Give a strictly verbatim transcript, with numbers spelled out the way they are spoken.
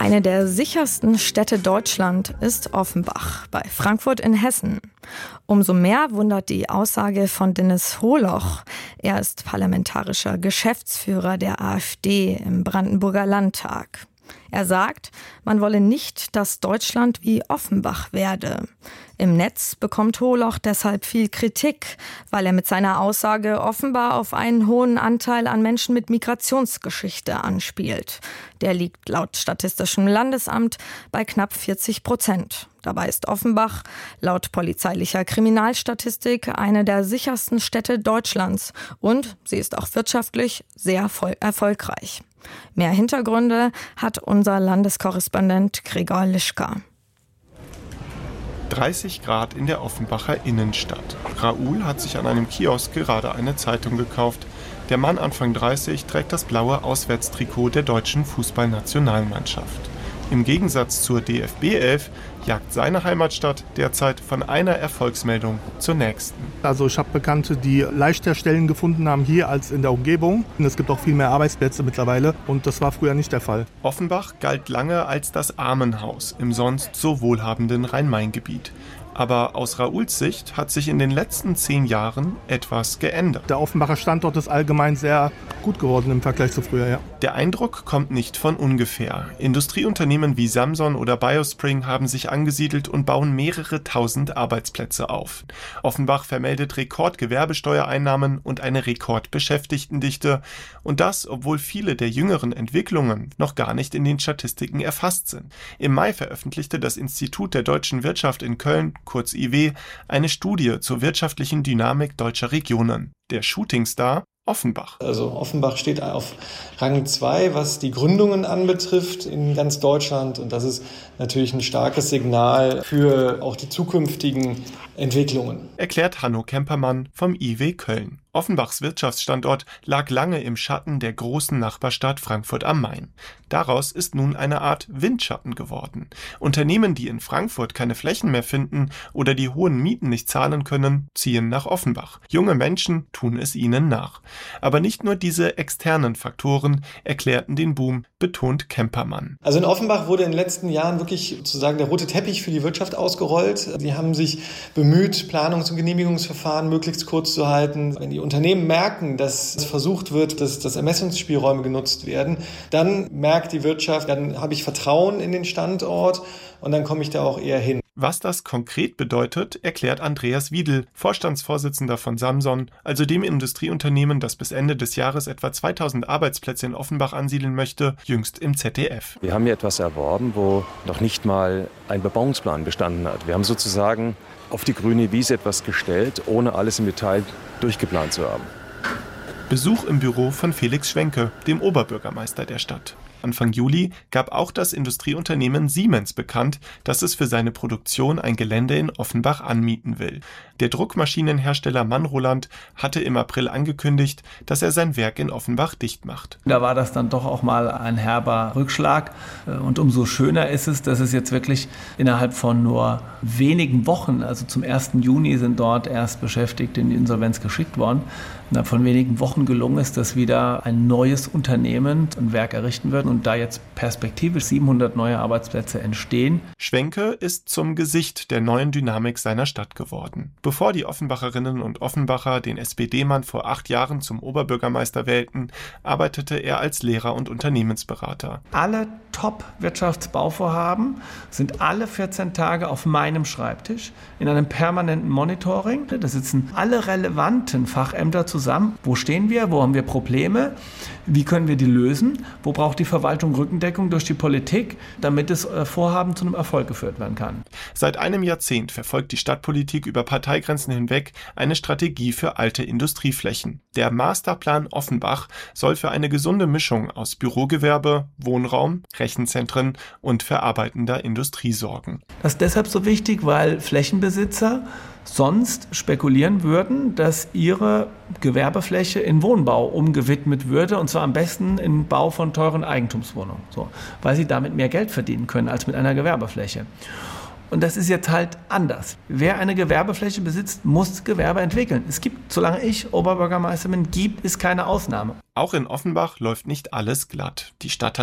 Eine der sichersten Städte Deutschland ist Offenbach bei Frankfurt in Hessen. Umso mehr wundert die Aussage von Dennis Holoch. Er ist parlamentarischer Geschäftsführer der AfD im Brandenburger Landtag. Er sagt, man wolle nicht, dass Deutschland wie Offenbach werde. Im Netz bekommt Holoch deshalb viel Kritik, weil er mit seiner Aussage offenbar auf einen hohen Anteil an Menschen mit Migrationsgeschichte anspielt. Der liegt laut Statistischem Landesamt bei knapp vierzig Prozent. Dabei ist Offenbach laut polizeilicher Kriminalstatistik eine der sichersten Städte Deutschlands und sie ist auch wirtschaftlich sehr erfolgreich. Mehr Hintergründe hat unser Landeskorrespondent Gregor Lischka. dreißig Grad in der Offenbacher Innenstadt. Raoul hat sich an einem Kiosk gerade eine Zeitung gekauft. Der Mann Anfang dreißig trägt das blaue Auswärtstrikot der deutschen Fußballnationalmannschaft. Im Gegensatz zur D F B elf jagt seine Heimatstadt derzeit von einer Erfolgsmeldung zur nächsten. Also ich habe Bekannte, die leichter Stellen gefunden haben hier als in der Umgebung. Und es gibt auch viel mehr Arbeitsplätze mittlerweile und das war früher nicht der Fall. Offenbach galt lange als das Armenhaus im sonst so wohlhabenden Rhein-Main-Gebiet. Aber aus Raouls Sicht hat sich in den letzten zehn Jahren etwas geändert. Der Offenbacher Standort ist allgemein sehr gut geworden im Vergleich zu früher, ja. Der Eindruck kommt nicht von ungefähr. Industrieunternehmen wie Samson oder Biospring haben sich angesiedelt und bauen mehrere tausend Arbeitsplätze auf. Offenbach vermeldet Rekordgewerbesteuereinnahmen und eine Rekordbeschäftigtendichte. Und das, obwohl viele der jüngeren Entwicklungen noch gar nicht in den Statistiken erfasst sind. Im Mai veröffentlichte das Institut der deutschen Wirtschaft in Köln, kurz I W, eine Studie zur wirtschaftlichen Dynamik deutscher Regionen. Der Shootingstar Offenbach. Also Offenbach steht auf Rang zwei, was die Gründungen anbetrifft in ganz Deutschland. Und das ist natürlich ein starkes Signal für auch die zukünftigen Entwicklungen. Erklärt Hanno Kempermann vom I W Köln. Offenbachs Wirtschaftsstandort lag lange im Schatten der großen Nachbarstadt Frankfurt am Main. Daraus ist nun eine Art Windschatten geworden. Unternehmen, die in Frankfurt keine Flächen mehr finden oder die hohen Mieten nicht zahlen können, ziehen nach Offenbach. Junge Menschen tun es ihnen nach. Aber nicht nur diese externen Faktoren erklärten den Boom, betont Kempermann. Also in Offenbach wurde in den letzten Jahren wirklich sozusagen der rote Teppich für die Wirtschaft ausgerollt. Sie haben sich bemüht, Planungs- und Genehmigungsverfahren möglichst kurz zu halten. Wenn die Unternehmen merken, dass versucht wird, dass, dass Ermessungsspielräume genutzt werden, dann merkt die Wirtschaft, dann habe ich Vertrauen in den Standort und dann komme ich da auch eher hin. Was das konkret bedeutet, erklärt Andreas Wiedel, Vorstandsvorsitzender von Samson, also dem Industrieunternehmen, das bis Ende des Jahres etwa zweitausend Arbeitsplätze in Offenbach ansiedeln möchte, jüngst im Z D F. Wir haben hier etwas erworben, wo noch nicht mal ein Bebauungsplan bestanden hat. Wir haben sozusagen auf die grüne Wiese etwas gestellt, ohne alles im Detail durchgeplant zu haben. Besuch im Büro von Felix Schwenke, dem Oberbürgermeister der Stadt. Anfang Juli gab auch das Industrieunternehmen Siemens bekannt, dass es für seine Produktion ein Gelände in Offenbach anmieten will. Der Druckmaschinenhersteller Manroland hatte im April angekündigt, dass er sein Werk in Offenbach dicht macht. Da war das dann doch auch mal ein herber Rückschlag. Und umso schöner ist es, dass es jetzt wirklich innerhalb von nur wenigen Wochen, also zum ersten Juni sind dort erst Beschäftigte in die Insolvenz geschickt worden, innerhalb von wenigen Wochen gelungen ist, dass wieder ein neues Unternehmen ein Werk errichten wird und da jetzt perspektivisch siebenhundert neue Arbeitsplätze entstehen. Schwenke ist zum Gesicht der neuen Dynamik seiner Stadt geworden. Bevor die Offenbacherinnen und Offenbacher den S P D-Mann vor acht Jahren zum Oberbürgermeister wählten, arbeitete er als Lehrer und Unternehmensberater. Alle Top-Wirtschaftsbauvorhaben sind alle vierzehn Tage auf meinem Schreibtisch in einem permanenten Monitoring. Da sitzen alle relevanten Fachämter zusammen. Wo stehen wir? Wo haben wir Probleme? Wie können wir die lösen? Wo braucht die Verwaltung Rückendeckung durch die Politik, damit das Vorhaben zu einem Erfolg geführt werden kann? Seit einem Jahrzehnt verfolgt die Stadtpolitik über Parteigrenzen hinweg eine Strategie für alte Industrieflächen. Der Masterplan Offenbach soll für eine gesunde Mischung aus Bürogewerbe, Wohnraum, Rechenzentren und verarbeitender Industrie sorgen. Das ist deshalb so wichtig, weil Flächenbesitzer sonst spekulieren würden, dass ihre Gewerbefläche in Wohnbau umgewidmet würde, und zwar am besten im Bau von teuren Eigentumswohnungen, so, weil sie damit mehr Geld verdienen können als mit einer Gewerbefläche. Und das ist jetzt halt anders. Wer eine Gewerbefläche besitzt, muss Gewerbe entwickeln. Es gibt, solange ich Oberbürgermeister bin, gibt es keine Ausnahme. Auch in Offenbach läuft nicht alles glatt. Die Stadt hat